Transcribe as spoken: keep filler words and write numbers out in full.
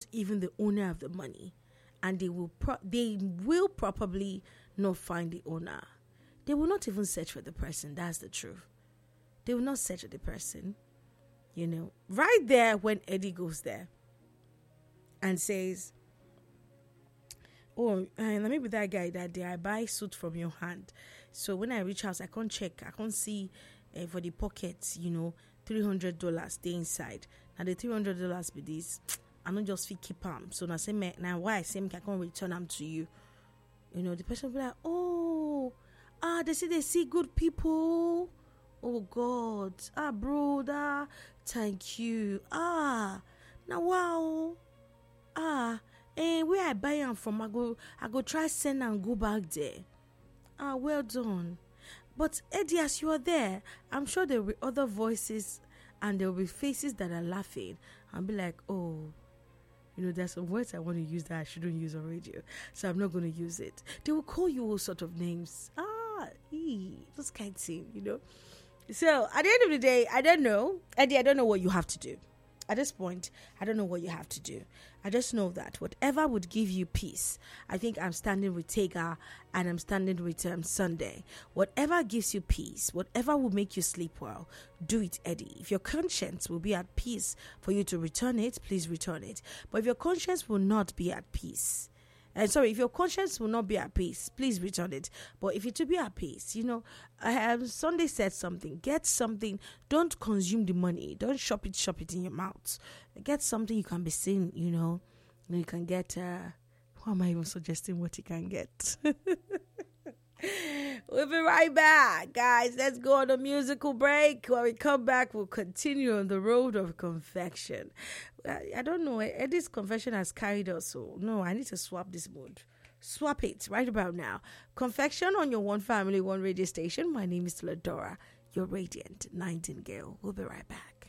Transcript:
even the owner of the money, and they will pro- they will probably not find the owner. They will not even search for the person. That's the truth. They will not search for the person. You know, right there when Eddie goes there and says, oh, and maybe that guy that day I buy suit from your hand. So when I reach house, I can't check. I can't see uh, for the pockets, you know, three hundred dollars stay inside. Now the three hundred dollars be this. I don't just fit keep them. So now say me now why I say me I can't return them to you. You know, the person will be like, oh, ah, they say they see good people. Oh God, ah brother, thank you. Ah, now wow, ah, eh, where I buy them from, I go, I go try send and go back there. Ah, well done. But Eddie, as you are there, I'm sure there will be other voices and there will be faces that are laughing and be like, oh, you know, there's some words I want to use that I shouldn't use on radio, so I'm not going to use it. They will call you all sort of names. Ah, ee, those kind of thing, you know. So at the end of the day, I don't know, Eddie. I don't know what you have to do. At this point, I don't know what you have to do. I just know that whatever would give you peace, I think I'm standing with Tega and I'm standing with um, Sunday. Whatever gives you peace, whatever will make you sleep well, do it, Eddie. If your conscience will be at peace for you to return it, please return it. But if your conscience will not be at peace, and sorry, if your conscience will not be at peace, please return it. But if it will be at peace, you know, um, Sunday said something. Get something. Don't consume the money. Don't shop it, shop it in your mouth. Get something you can be seen, you know. You can get, uh, why am I even suggesting what you can get? We'll be right back, guys. Let's go on a musical break. When we come back, we'll continue on the road of confection. I, I don't know. Eddie's confession has carried us. So, no, I need to swap this mood. Swap it right about now. Confection on your One Family, One Radio station. My name is Ladora, your radiant nightingale. We'll be right back.